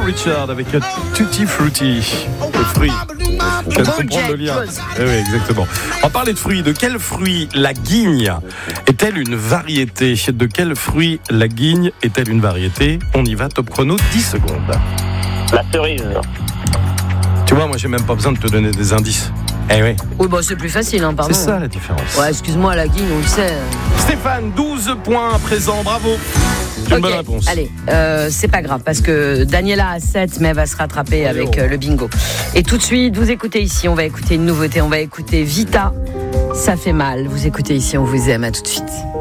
Richard avec Tutti Frutti, le fruit. Je viens de comprendre le lien. Oui, exactement. On va parler de fruits. De quel fruit la guigne est-elle une variété? De quel fruit la guigne est-elle une variété? On y va, top chrono, 10 secondes. La cerise. Tu vois, moi j'ai même pas besoin de te donner des indices. Eh oui. Oui, bon, c'est plus facile, hein, pardon. C'est ça la différence. Ouais, excuse-moi, la guigne, on le sait. Stéphane, 12 points à présent, bravo. C'est une bonne réponse. Allez, c'est pas grave, parce que Daniela a 7, mais elle va se rattraper avec le bingo. Et tout de suite, vous écoutez ici, on va écouter une nouveauté, on va écouter Vita, ça fait mal. Vous écoutez ici, on vous aime, à tout de suite.